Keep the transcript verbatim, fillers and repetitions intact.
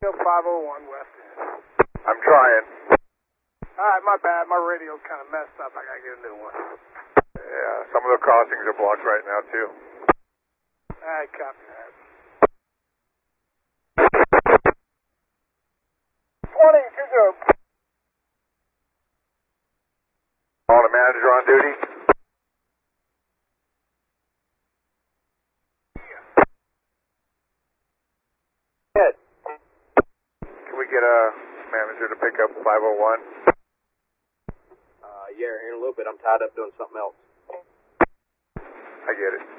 five oh one West End. I'm trying. Alright, my bad. My radio's kind of messed up. I gotta get a new one. Yeah, some of the crossings are blocked right now, too. Alright, copy that. twenty, two zero. All the manager on duty. Good. Can we get a manager to pick up five oh one? Uh, yeah, here in a little bit. I'm tied up doing something else. I get it.